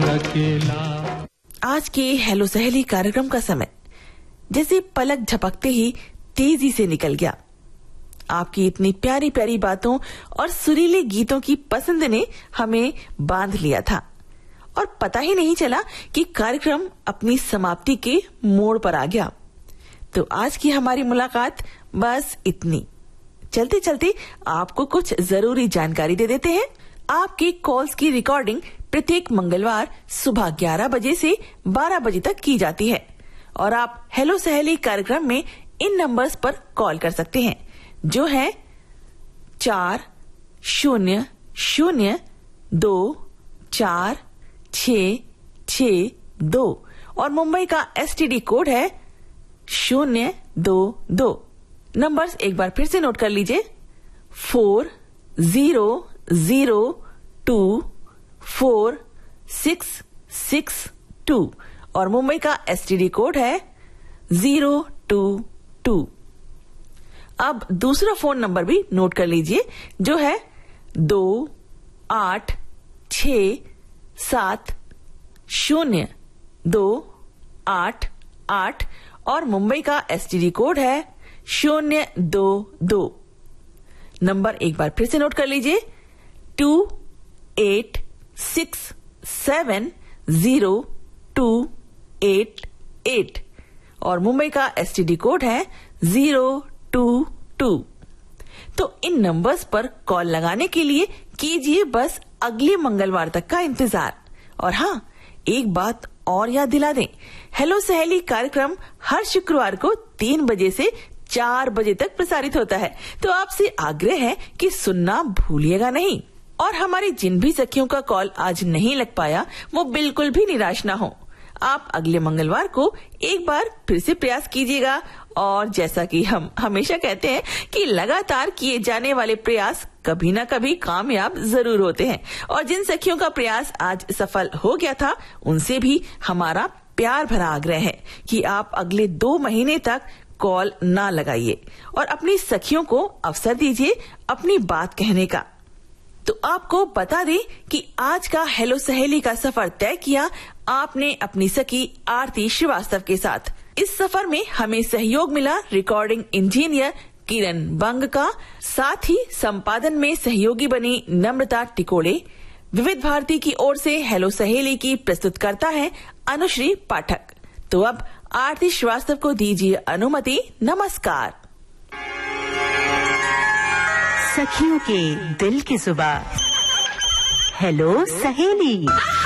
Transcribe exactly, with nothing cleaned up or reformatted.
अकेला। आज के हेलो सहेली कार्यक्रम का समय जैसे पलक झपकते ही तेजी से निकल गया। आपकी इतनी प्यारी प्यारी बातों और सुरीले गीतों की पसंद ने हमें बांध लिया था और पता ही नहीं चला कि कार्यक्रम अपनी समाप्ति के मोड़ पर आ गया। तो आज की हमारी मुलाकात बस इतनी। चलते चलते आपको कुछ जरूरी जानकारी दे देते हैं। आपके कॉल्स की रिकॉर्डिंग प्रत्येक मंगलवार सुबह ग्यारह बजे से बारह बजे तक की जाती है और आप हेलो सहेली कार्यक्रम में इन नंबर्स पर कॉल कर सकते हैं जो है चार शून्य शून्य दो चार छ छ दो और मुंबई का एसटीडी कोड है शून्य दो दो। नंबर्स एक बार फिर से नोट कर लीजिए four zero zero to four six six to और मुंबई का एसटीडी कोड है जीरो टू टू। अब दूसरा फोन नंबर भी नोट कर लीजिए जो है दो आठ छ सात शून्य दो आठ आठ और मुंबई का एसटीडी कोड है शून्य दो दो। नंबर एक बार फिर से नोट कर लीजिए to eight six seven zero to eight eight और मुंबई का एसटीडी कोड है जीरो टू टू। तो इन नंबर्स पर कॉल लगाने के लिए कीजिए बस अगले मंगलवार तक का इंतजार। और हाँ, एक बात और याद दिला दें, हेलो सहेली कार्यक्रम हर शुक्रवार को तीन बजे से चार बजे तक प्रसारित होता है। तो आपसे आग्रह है कि सुनना भूलिएगा नहीं। और हमारी जिन भी सखियों का कॉल आज नहीं लग पाया वो बिल्कुल भी निराश ना हो। आप अगले मंगलवार को एक बार फिर से प्रयास कीजिएगा और जैसा कि हम हमेशा कहते हैं कि लगातार किए जाने वाले प्रयास कभी ना कभी कामयाब जरूर होते हैं। और जिन सखियों का प्रयास आज सफल हो गया था उनसे भी हमारा प्यार भरा आग्रह है कि आप अगले दो महीने तक कॉल ना लगाइए और अपनी सखियों को अवसर दीजिए अपनी बात कहने का। तो आपको बता दें कि आज का हेलो सहेली का सफर तय किया आपने अपनी सखी आरती श्रीवास्तव के साथ। इस सफर में हमें सहयोग मिला रिकॉर्डिंग इंजीनियर किरण बंग का, साथ ही संपादन में सहयोगी बनी नम्रता टिकोड़े। विविध भारती की ओर से हेलो सहेली की प्रस्तुतकर्ता है अनुश्री पाठक। तो अब आरती श्रीवास्तव को दीजिए अनुमति। नमस्कार। सखियों के दिल की जुबान हेलो सहेली।